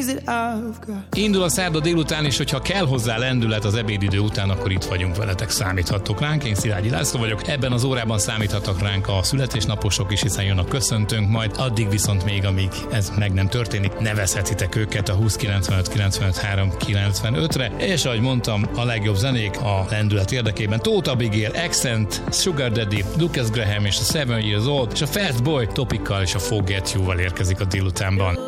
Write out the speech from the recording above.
Indul a szerda délután, és hogyha kell hozzá lendület az ebédidő után, akkor itt vagyunk veletek, számíthattok ránk. Én Szilágyi László vagyok. Ebben az órában számíthattak ránk a születésnaposok is, hiszen jön a köszöntőnk majd. Addig viszont még, amíg ez meg nem történik, nevezhetitek őket a 20 95 95 3 95-re. És ahogy mondtam, a legjobb zenék a lendület érdekében: Tóth Abigail, Accent, Sugar Daddy, Lucas Graham és a 7 Years Old, és a Fat Boy Topical és a Forget You-val érkezik a délutánban.